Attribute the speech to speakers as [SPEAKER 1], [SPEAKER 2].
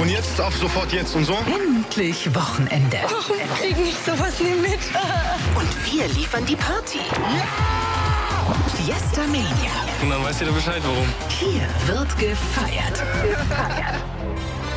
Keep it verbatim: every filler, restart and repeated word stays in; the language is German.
[SPEAKER 1] Von jetzt auf sofort jetzt und so?
[SPEAKER 2] Endlich Wochenende.
[SPEAKER 3] Warum kriegen ich sowas nie mit?
[SPEAKER 2] Und wir liefern die Party. Ja! Fiesta Mania.
[SPEAKER 1] Und dann weißt du Bescheid, warum.
[SPEAKER 2] Hier wird gefeiert. Gefeiert.